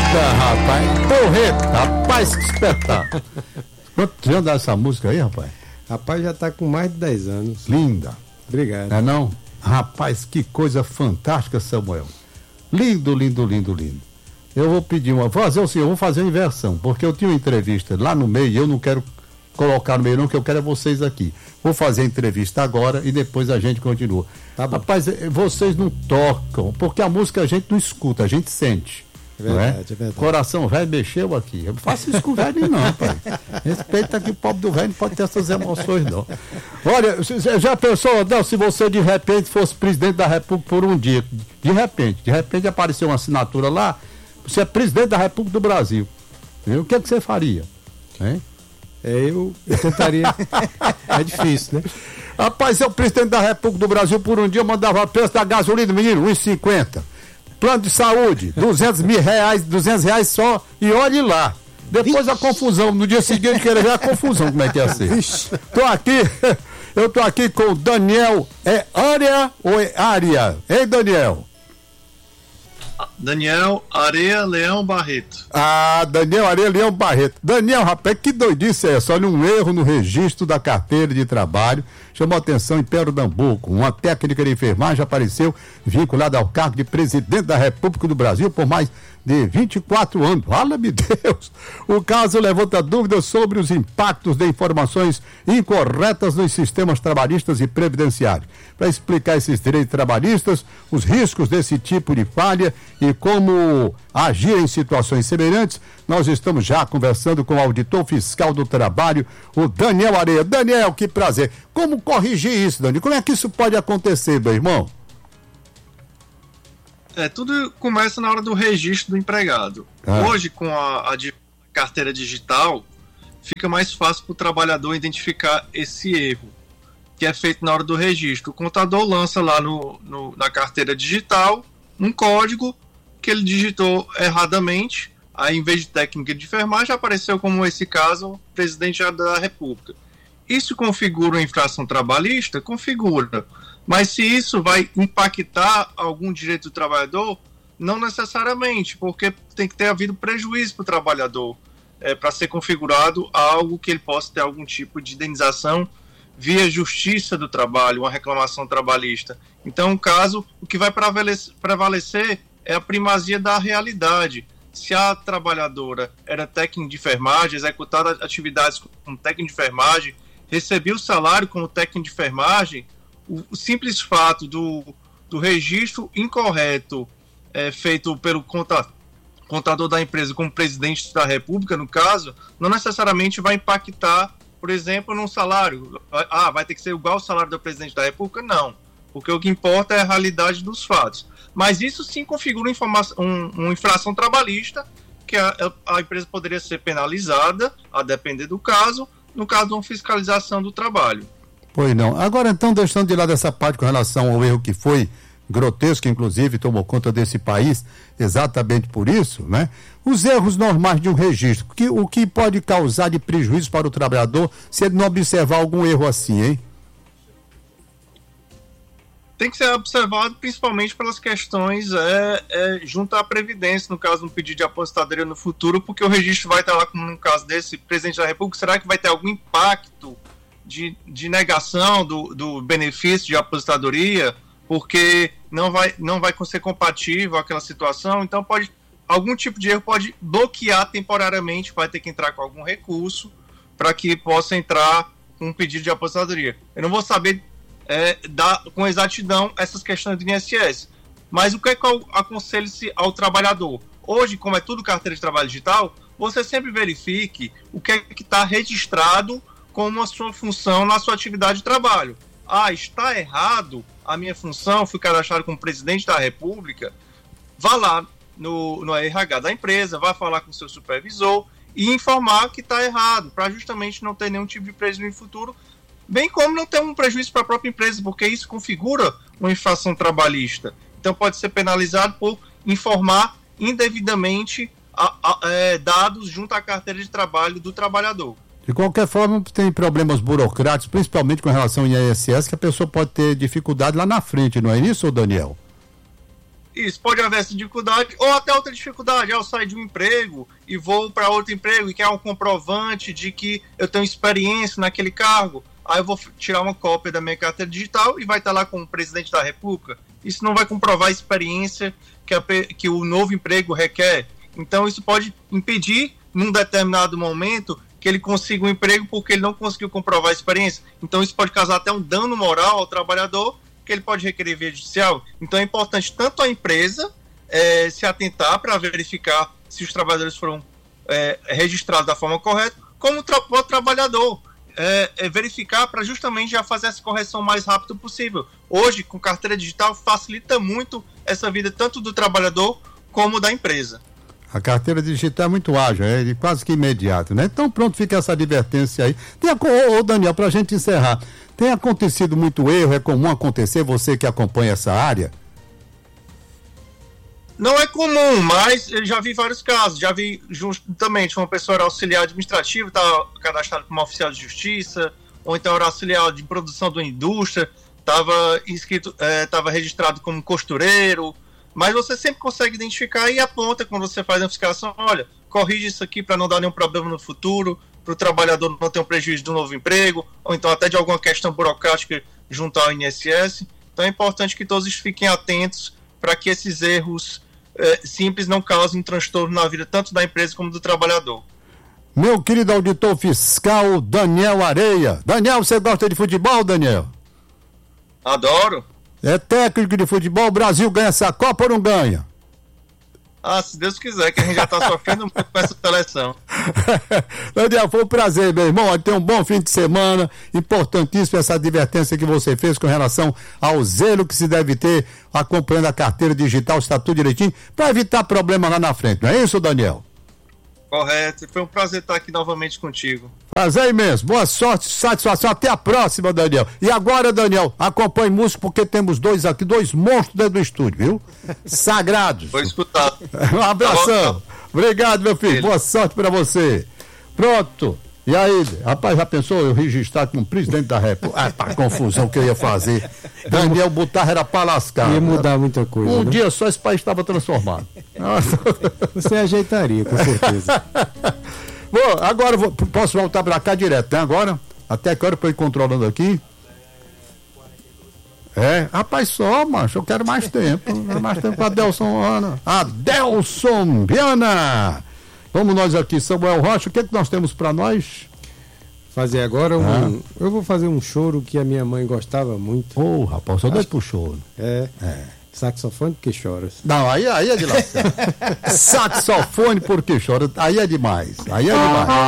Eita, rapaz, porreta, rapaz, que espetáculo. Quantos anos dá essa música aí, rapaz? Rapaz, já tá com mais de 10 anos. Linda. Obrigado. Não é não? Rapaz, que coisa fantástica, Samuel. Lindo, lindo, lindo, lindo. Eu vou pedir eu vou fazer uma inversão, porque eu tinha uma entrevista lá no meio e eu não quero colocar no meio não, que eu quero é vocês aqui. Vou fazer a entrevista agora e depois a gente continua. Tá bom. Rapaz, vocês não tocam, porque a música a gente não escuta, a gente sente. É verdade, é verdade. Coração velho mexeu aqui. Eu não faço isso com o velho, não, pai. Respeita que o pobre do velho não pode ter essas emoções, não. Olha, já pensou, Adel, se você de repente fosse presidente da República por um dia? De repente apareceu uma assinatura lá, você é presidente da República do Brasil. O que é que você faria? Hein? Eu tentaria. É difícil, né? Rapaz, eu presidente da República do Brasil por um dia, eu mandava o preço da gasolina, menino, 1,50. Plano de saúde, R$200 só, e olhe lá. Depois a confusão, no dia seguinte querer ver a confusão, como é que ia ser. Eu tô aqui com o Daniel, é Área ou é Área? Ei, Daniel? Daniel Areia Leão Barreto. Ah, Daniel Areia Leão Barreto. Daniel, rapaz, que doidice é essa? Olha, um erro no registro da carteira de trabalho chamou atenção em Pernambuco. Uma técnica de enfermagem apareceu vinculada ao cargo de presidente da República do Brasil por mais de 24 anos. Fala-me Deus! O caso levanta dúvidas sobre os impactos de informações incorretas nos sistemas trabalhistas e previdenciários. Para explicar esses direitos trabalhistas, os riscos desse tipo de falha e como agir em situações semelhantes, nós estamos já conversando com o auditor fiscal do trabalho, o Daniel Areia. Daniel, que prazer. Como corrigir isso, Dani? Como é que isso pode acontecer, meu irmão? Tudo começa na hora do registro do empregado. Hoje, com a carteira digital, fica mais fácil para o trabalhador identificar esse erro, que é feito na hora do registro. O contador lança lá na carteira digital um código que ele digitou erradamente, aí em vez de técnica de enfermagem, apareceu como esse caso, presidente da República. Isso configura a infração trabalhista? Configura. Mas se isso vai impactar algum direito do trabalhador, não necessariamente, porque tem que ter havido prejuízo para o trabalhador, para ser configurado algo que ele possa ter algum tipo de indenização via justiça do trabalho, uma reclamação trabalhista. Então, o que vai prevalecer é a primazia da realidade. Se a trabalhadora era técnica de enfermagem, executava atividades como técnica de enfermagem, recebia o salário como técnica de enfermagem, o simples fato do registro incorreto feito pelo contador da empresa como presidente da República, no caso, não necessariamente vai impactar, por exemplo, num salário. Vai ter que ser igual ao salário do presidente da República? Não, porque o que importa é a realidade dos fatos. Mas isso sim configura uma infração trabalhista, que a empresa poderia ser penalizada, a depender do caso, no caso de uma fiscalização do trabalho. Pois não. Agora, então, deixando de lado essa parte com relação ao erro que foi grotesco, inclusive, tomou conta desse país, exatamente por isso, né? Os erros normais de um registro, o que pode causar de prejuízo para o trabalhador se ele não observar algum erro assim, hein? Tem que ser observado principalmente pelas questões junto à Previdência, no caso de um pedido de aposentadoria no futuro, porque o registro vai estar lá, como no caso desse presidente da República, será que vai ter algum impacto de negação do benefício de aposentadoria, porque não vai ser compatível aquela situação? Então algum tipo de erro pode bloquear temporariamente, vai ter que entrar com algum recurso para que possa entrar com um pedido de aposentadoria. Eu não vou saber dar com exatidão essas questões do INSS, mas o que é que eu aconselho-se ao trabalhador? Hoje, como é tudo carteira de trabalho digital, você sempre verifique o que é que está registrado como a sua função na sua atividade de trabalho. Está errado a minha função, fui cadastrado como presidente da República, vá lá no RH da empresa, vá falar com o seu supervisor e informar que está errado, para justamente não ter nenhum tipo de prejuízo no futuro, bem como não ter um prejuízo para a própria empresa, porque isso configura uma infração trabalhista. Então pode ser penalizado por informar indevidamente dados junto à carteira de trabalho do trabalhador. De qualquer forma, tem problemas burocráticos, principalmente com relação ao INSS, que a pessoa pode ter dificuldade lá na frente, não é isso, Daniel? Isso, pode haver essa dificuldade, ou até outra dificuldade. Eu saio de um emprego e vou para outro emprego e quer um comprovante de que eu tenho experiência naquele cargo. Aí eu vou tirar uma cópia da minha carteira digital e vai estar lá com o presidente da República. Isso não vai comprovar a experiência que o novo emprego requer. Então isso pode impedir, num determinado momento, que ele consiga um emprego porque ele não conseguiu comprovar a experiência. Então isso pode causar até um dano moral ao trabalhador, que ele pode requerer via judicial. Então é importante tanto a empresa se atentar para verificar se os trabalhadores foram registrados da forma correta, como o trabalhador verificar para justamente já fazer essa correção o mais rápido possível. Hoje, com carteira digital, facilita muito essa vida tanto do trabalhador como da empresa. A carteira digital é muito ágil, é quase que imediato, né? Então pronto, fica essa advertência aí. Ô Daniel, pra gente encerrar, tem acontecido muito erro, é comum acontecer, você que acompanha essa área? Não é comum, mas eu já vi vários casos. Já vi justamente uma pessoa era auxiliar administrativo, estava cadastrado como oficial de justiça, ou então era auxiliar de produção de uma indústria, estava registrado como costureiro, mas você sempre consegue identificar e aponta quando você faz a fiscalização, olha, corrige isso aqui para não dar nenhum problema no futuro, para o trabalhador não ter um prejuízo de um novo emprego, ou então até de alguma questão burocrática junto ao INSS. Então é importante que todos fiquem atentos para que esses erros simples não causem um transtorno na vida tanto da empresa como do trabalhador. Meu querido auditor fiscal Daniel Areia. Daniel, você gosta de futebol, Daniel? Adoro. É técnico de futebol, o Brasil ganha essa Copa ou não ganha? Ah, se Deus quiser, que a gente já está sofrendo muito com essa seleção. Daniel, foi um prazer, meu irmão. Tenha um bom fim de semana. Importantíssima essa advertência que você fez com relação ao zelo que se deve ter acompanhando a carteira digital, está tudo direitinho, para evitar problema lá na frente. Não é isso, Daniel? Correto. Foi um prazer estar aqui novamente contigo. Prazer imenso. Boa sorte, satisfação. Até a próxima, Daniel. E agora, Daniel, acompanhe música porque temos dois monstros dentro do estúdio, viu? Sagrados. Vou escutar. Um abração. Obrigado, meu filho. Boa sorte pra você. Pronto. E aí, rapaz, já pensou eu registrar como presidente da República? Ah, pá, confusão que eu ia fazer. Daniel Butarra era pra lascar. Ia mudar muita coisa. Um dia só esse país estava transformado. Você ajeitaria, com certeza. Bom, agora posso voltar pra cá direto, né? Agora, até que hora eu ir controlando aqui? Rapaz, só, macho, eu quero mais tempo. Mais tempo com a Adelson Viana. Adelson Viana! Vamos nós aqui, Samuel Rocha, o que é que nós temos para nós? Fazer agora eu vou fazer um choro que a minha mãe gostava muito. Ô, rapaz, só dois pro choro. Saxofone porque choras. Não, aí é de lascar. Saxofone porque chora, aí é demais. Aí é demais.